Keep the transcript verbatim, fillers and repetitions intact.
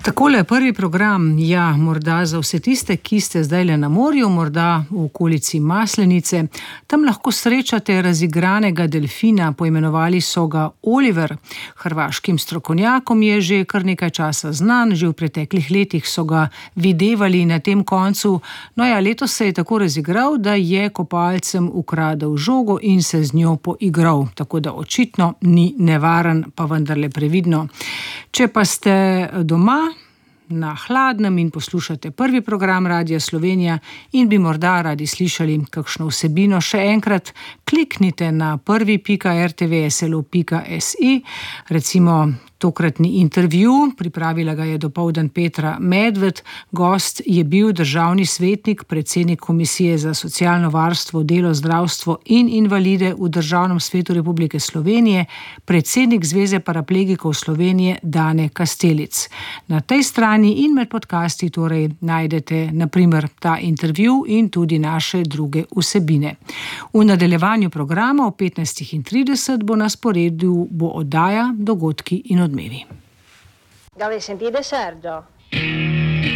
Takole, prvi program, ja, morda za vse tiste, ki ste zdajle na morju, morda v okolici Maslenice. Tam lahko srečate razigranega delfina, poimenovali so ga Oliver. Hrvaškim strokovnjakom je že kar nekaj časa znan, že v preteklih letih so ga videvali na tem koncu. No ja, letos se je tako razigral, da je kopalcem ukradel žogo in se z njo poigral. Tako da očitno ni nevaren, pa vendarle previdno. Če pa ste doma na hladnem in poslušate prvi program Radia Slovenija in bi morda radi slišali kakšno vsebino, še enkrat kliknite na prvi pika r t v s l o pika s i, recimo tokratni intervju, pripravila ga je dopoldan Petra Medved, gost je bil državni svetnik, predsednik Komisije za socialno varstvo, delo, zdravstvo in invalide v Državnem svetu Republike Slovenije, predsednik Zveze paraplegikov Slovenije Dane Kastelic. Na tej strani in med podcasti torej najdete na primer ta intervju in tudi naše druge vsebine. V nadaljevanju programa ob petnajstih in trideset bo na sporedu bo oddaja Dogodki in odmevi. Dove sentite Sergio?